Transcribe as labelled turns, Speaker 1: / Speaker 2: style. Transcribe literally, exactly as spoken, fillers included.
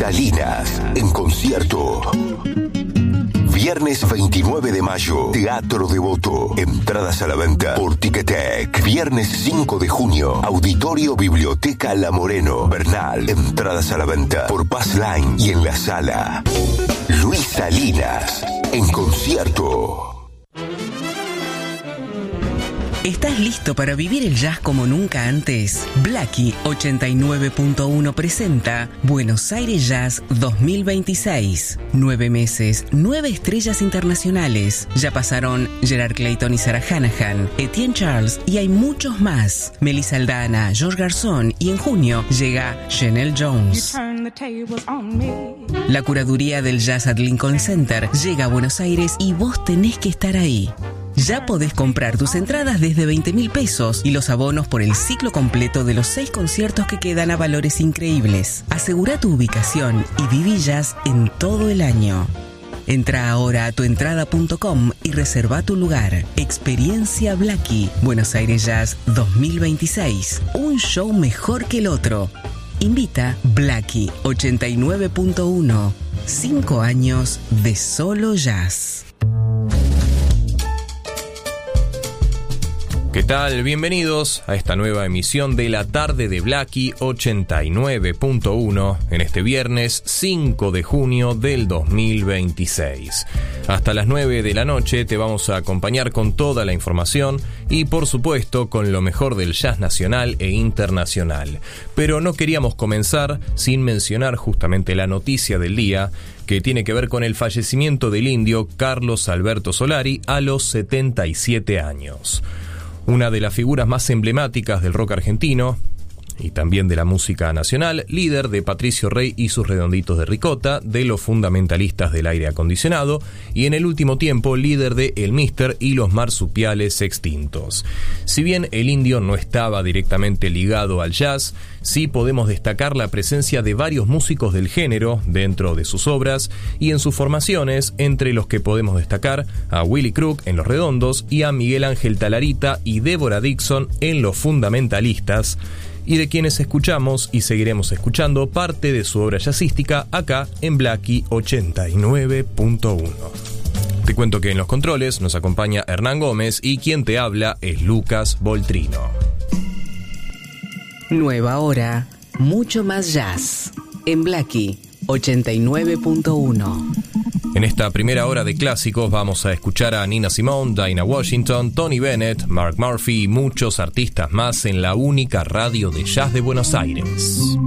Speaker 1: Salinas, en concierto. Viernes veintinueve de mayo, Teatro Devoto. Entradas a la venta por Ticketek. Viernes cinco de junio, Auditorio Biblioteca La Moreno, Bernal. Entradas a la venta por Passline y en la sala. Luis Salinas, en concierto.
Speaker 2: ¿Estás listo para vivir el jazz como nunca antes? Blackie ochenta y nueve punto uno presenta Buenos Aires Jazz dos mil veintiséis. Nueve meses, nueve estrellas internacionales. Ya pasaron Gerard Clayton y Sarah Hanahan, Etienne Charles y hay muchos más. Melissa Aldana, George Garzón y en junio llega Chanel Jones. La curaduría del Jazz at Lincoln Center llega a Buenos Aires y vos tenés que estar ahí. Ya podés comprar tus entradas desde veinte mil pesos y los abonos por el ciclo completo de los seis conciertos que quedan a valores increíbles. Asegura tu ubicación y viví jazz en todo el año. Entra ahora a tuentrada punto com y reserva tu lugar. Experiencia Blackie, Buenos Aires Jazz dos mil veintiséis. Un show mejor que el otro. Invita Blackie ochenta y nueve punto uno. Cinco años de solo jazz.
Speaker 3: ¿Qué tal? Bienvenidos a esta nueva emisión de la tarde de Blackie ochenta y nueve punto uno en este viernes cinco de junio del dos mil veintiséis. Hasta las nueve de la noche te vamos a acompañar con toda la información y por supuesto con lo mejor del jazz nacional e internacional. Pero no queríamos comenzar sin mencionar justamente la noticia del día, que tiene que ver con el fallecimiento del indio Carlos Alberto Solari a los setenta y siete años. Una de las figuras más emblemáticas del rock argentino y también de la música nacional, líder de Patricio Rey y sus Redonditos de Ricota, de los Fundamentalistas del Aire Acondicionado y en el último tiempo líder de El Mister y los Marsupiales Extintos. Si bien el indio no estaba directamente ligado al jazz, sí podemos destacar la presencia de varios músicos del género dentro de sus obras y en sus formaciones, entre los que podemos destacar a Willy Crook en Los Redondos y a Miguel Ángel Talarita y Débora Dixon en Los Fundamentalistas, y de quienes escuchamos y seguiremos escuchando parte de su obra jazzística acá en Blackie ochenta y nueve punto uno. Te cuento que en los controles nos acompaña Hernán Gómez y quien te habla es Lucas Voltrino.
Speaker 2: Nueva hora, mucho más jazz en Blackie ochenta y nueve punto uno.
Speaker 3: En esta primera hora de clásicos vamos a escuchar a Nina Simone, Dinah Washington, Tony Bennett, Mark Murphy y muchos artistas más en la única radio de jazz de Buenos Aires.